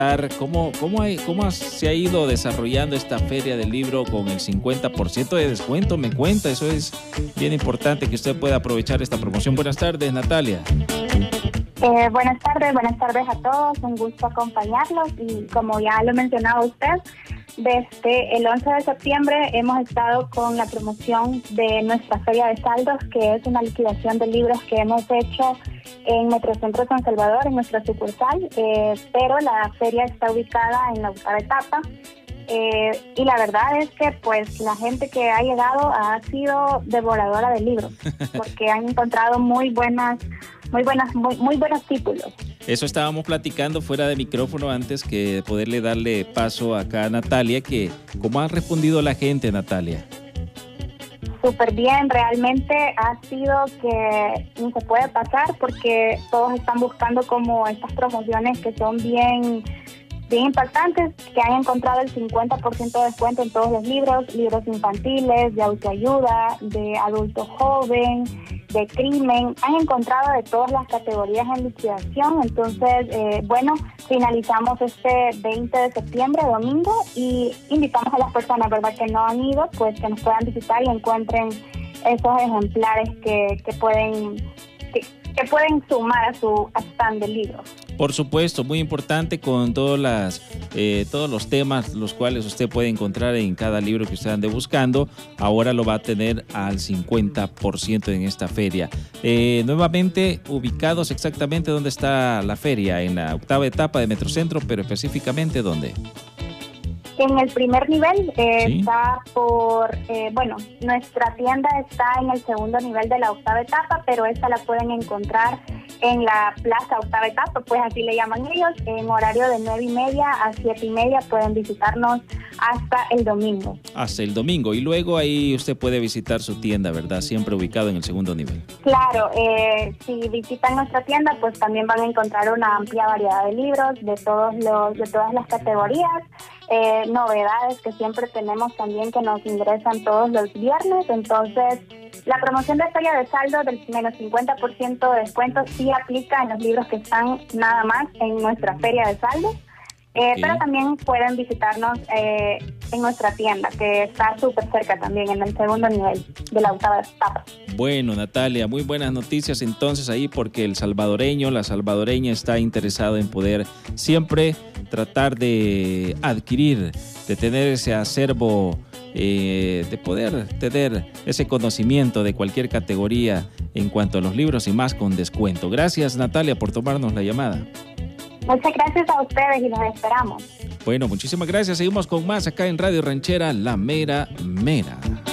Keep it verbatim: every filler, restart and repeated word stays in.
¿Cómo, cómo, hay, cómo se ha ido desarrollando esta feria del libro con el cincuenta por ciento de descuento? Me cuenta, eso es bien importante que usted pueda aprovechar esta promoción. Buenas tardes, Natalia. Eh, buenas tardes, buenas tardes a todos, un gusto acompañarlos y como ya lo mencionaba usted, desde el once de septiembre hemos estado con la promoción de nuestra feria de saldos, que es una liquidación de libros que hemos hecho en Metrocentro San Salvador, en nuestra sucursal, eh, pero la feria está ubicada en la octava etapa. Eh, y la verdad es que pues la gente que ha llegado ha sido devoradora de libros, porque han encontrado muy buenas, muy buenas, muy, muy buenos títulos. Eso estábamos platicando fuera de micrófono antes que poderle darle paso acá a Natalia, que ¿cómo ha respondido la gente, Natalia? Súper bien, realmente ha sido que no se puede pasar porque todos están buscando como estas promociones que son bien... bien impactantes, que han encontrado el cincuenta por ciento de descuento en todos los libros, libros infantiles, de autoayuda, de adulto joven, de crimen, han encontrado de todas las categorías en liquidación. Entonces, eh, bueno, finalizamos este veinte de septiembre, domingo, y invitamos a las personas, ¿verdad?, que no han ido, pues que nos puedan visitar y encuentren esos ejemplares que, que pueden... Que, que pueden sumar a su stand de libros. Por supuesto, muy importante con todas las, eh, todos los temas los cuales usted puede encontrar en cada libro que usted ande buscando. Ahora lo va a tener al cincuenta por ciento en esta feria. Eh, nuevamente, ubicados exactamente dónde está la feria, en la octava etapa de Metrocentro, pero específicamente ¿dónde? En el primer nivel eh, ¿Sí? está por, eh, bueno, nuestra tienda está en el segundo nivel de la octava etapa, pero esta la pueden encontrar en la plaza octava etapa, pues así le llaman ellos, en horario de nueve y media a siete y media. Pueden visitarnos hasta el domingo. Hasta el domingo, y luego ahí usted puede visitar su tienda, ¿verdad? Siempre ubicado en el segundo nivel. Claro, eh, si visitan nuestra tienda, pues también van a encontrar una amplia variedad de libros de todos los, de todas las categorías. Eh, novedades que siempre tenemos también, que nos ingresan todos los viernes. Entonces, la promoción de feria de saldo del menos cincuenta por ciento de descuento sí aplica en los libros que están nada más en nuestra feria de saldo. Eh, okay. Pero también pueden visitarnos eh, en nuestra tienda, que está súper cerca también, en el segundo nivel de la octava etapa. Bueno, Natalia, muy buenas noticias entonces ahí, porque el salvadoreño, la salvadoreña está interesado en poder siempre tratar de adquirir, de tener ese acervo, eh, de poder tener ese conocimiento de cualquier categoría en cuanto a los libros y más con descuento. Gracias, Natalia, por tomarnos la llamada. Muchas gracias a ustedes y los esperamos. Bueno, muchísimas gracias. Seguimos con más acá en Radio Ranchera, La Mera Mera.